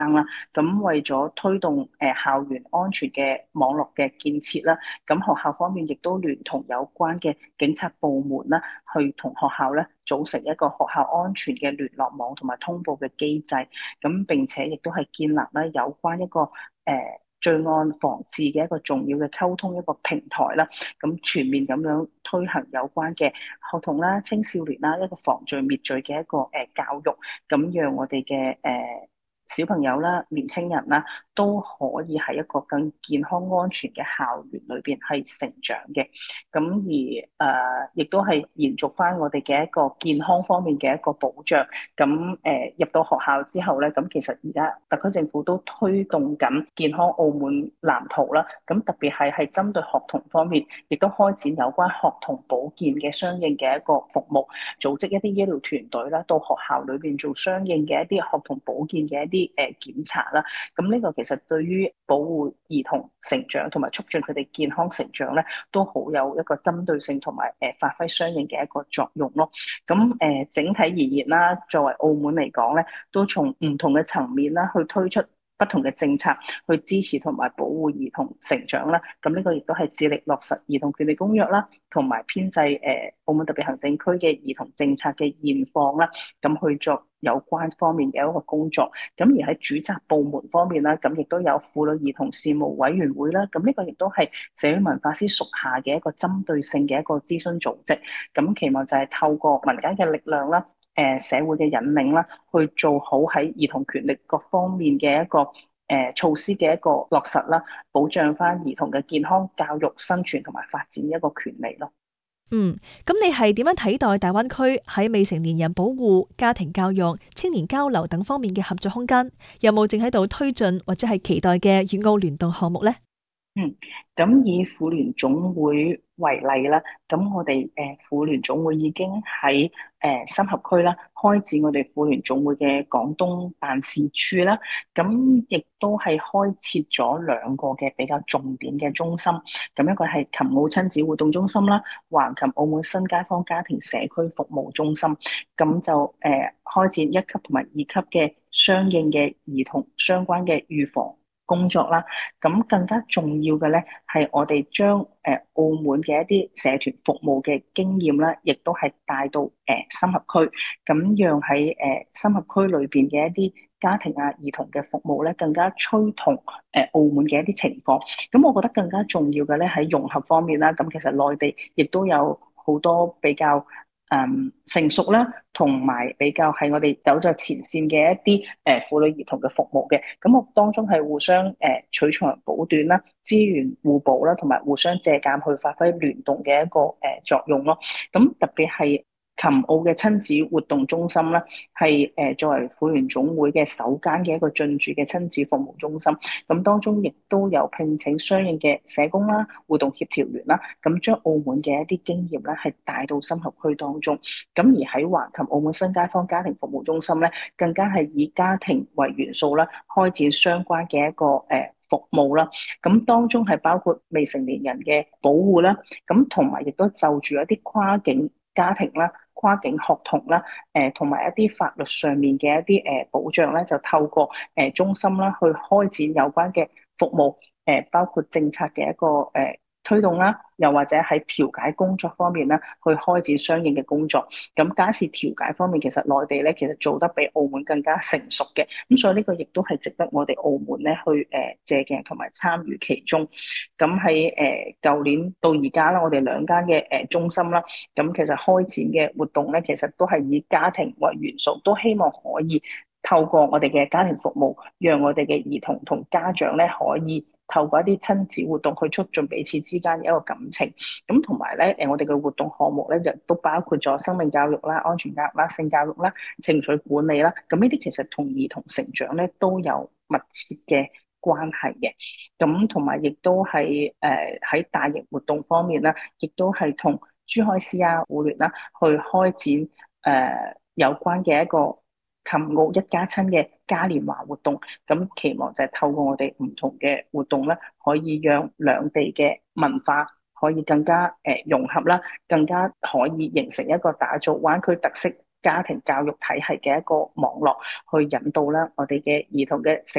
啦，咁為咗推動校園安全嘅網絡嘅建設啦，咁學校方面亦都聯同有關嘅警察部門啦，去同學校咧組成一個學校安全嘅聯絡網同埋通報嘅機制，咁並且亦都係建立咧有關一個罪案防治嘅一個重要嘅溝通一個平台啦，咁全面咁樣推行有關嘅學童啦、青少年啦一個防罪滅罪嘅一個教育，咁讓我哋嘅小朋友啦、年青人啦，都可以喺一個更健康安全嘅校園裏邊係成長嘅。咁而亦都係延續翻我哋嘅一個健康方面嘅一個保障。咁入到學校之後咧，咁其實而家特區政府都推動緊健康澳門藍圖啦。咁特別係針對學童方面，亦都開展有關學童保健嘅相應嘅一個服務，組織一啲醫療團隊啦，到學校裏邊做相應嘅一啲學童保健嘅一啲檢查啦。咁呢個其實對於保護兒童成長同埋促進佢哋健康成長咧，都好有一個針對性同埋發揮相應嘅一個作用咯。咁整體而言啦，作為澳門嚟講咧，都從唔同嘅層面啦，去推出不同嘅政策去支持同埋保護兒童成長啦。咁呢個亦都係致力落實兒童權利公約啦，同埋編制澳門特別行政區嘅兒童政策嘅現況啦，咁去做有關方面嘅一個工作。咁而喺主責部門方面啦，咁亦都有婦女兒童事務委員會啦。咁呢個亦都係社會文化司屬下嘅一個針對性嘅一個諮詢組織。咁期望就係透過民間嘅力量啦，社會嘅引領啦，去做好喺兒童權利各方面嘅一個措施嘅一個落實啦，保障翻兒童嘅健康、教育、生存同埋發展一個權利咯。 咁你係點樣睇待大灣區喺未成年人保護、家庭教育、青年交流等方面嘅合作空間？有冇正喺度推進或者係期待嘅粵澳聯動項目呢？ 嗯，咁以婦聯總會為例啦，咁我哋婦聯總會已經喺深合區啦，開展我哋婦聯總會嘅廣東辦事處啦，咁亦都係開設咗兩個嘅比較重點嘅中心，咁一個係琴澳親子活動中心啦，橫琴澳門新街坊家庭社區服務中心，咁就開展一級同埋二級嘅相應嘅兒童相關嘅預防工作啦，咁更加重要嘅咧，係我哋將澳門嘅一啲社團服務嘅經驗啦，亦都係帶到深合區，咁讓喺深合區裏邊嘅一啲家庭啊、兒童嘅服務咧，更加趨同澳門嘅一啲情況。咁我覺得更加重要嘅咧，喺融合方面啦，咁其實內地亦都有好多比較成熟啦，同埋比較係我哋走在前線嘅一啲婦女兒童嘅服務嘅，咁我當中係互相取長補短啦，資源互補啦，同埋互相借鑑去發揮聯動嘅一個作用咯。咁特別係琴澳嘅親子活動中心啦，係作為婦聯總會嘅首間嘅一個進駐嘅親子服務中心。咁當中亦都有聘請相應嘅社工啦、活動協調員啦，咁將澳門嘅一啲經驗咧係帶到深合區當中。咁而喺橫琴澳門新街坊家庭服務中心咧，更加係以家庭為元素啦，開展相關嘅一個服務啦。咁當中係包括未成年人嘅保護啦，咁同埋亦都就住一啲跨境家庭啦、跨境學童啦，同埋一啲法律上面嘅一啲保障咧，就透過中心啦去開展有關嘅服務，包括政策嘅一個推動啦，又或者喺調解工作方面咧，去開展相應嘅工作。咁家事調解方面，其實內地咧其實做得比澳門更加成熟嘅，咁所以呢個亦都係值得我哋澳門咧去借鏡同埋參與其中。咁喺舊年到而家啦，我哋兩間嘅中心啦，咁其實開展嘅活動咧，其實都係以家庭為元素，都希望可以透過我哋嘅家庭服務，讓我哋嘅兒童同家長咧可以透過一啲親子活動去促進彼此之間嘅一個感情。咁同埋咧，我哋嘅活動項目咧就都包括咗生命教育啦、安全教育啦、性教育啦、情緒管理啦。咁呢啲其實同兒童成長咧都有密切嘅關係嘅。咁同埋亦都係喺大型活動方面啦，亦都係同珠海市啊、婦聯啦去開展有關嘅一個琴澳一家親嘅嘉年華活動，咁期望就係透過我哋唔同嘅活動咧，可以讓兩地嘅文化可以更加融合啦，更加可以形成一個打造灣區特色家庭教育體系嘅一個網絡，去引導啦我哋嘅兒童嘅成